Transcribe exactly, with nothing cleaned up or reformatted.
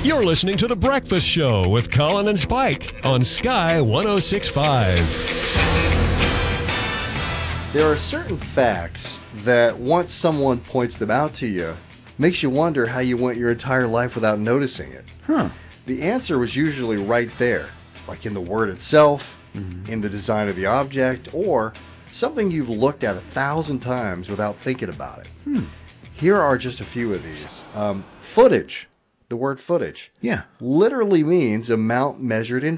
You're listening to The Breakfast Show with Colin and Spike on Sky one oh six point five. There are certain facts that once someone points them out to you, makes you wonder how you went your entire life without noticing it. Huh. The answer was usually right there, like in the word itself, mm-hmm. in the design of the object, or something you've looked at a thousand times without thinking about it. Hmm. Here are just a few of these. Um, footage. The word footage. Yeah. Literally means amount measured in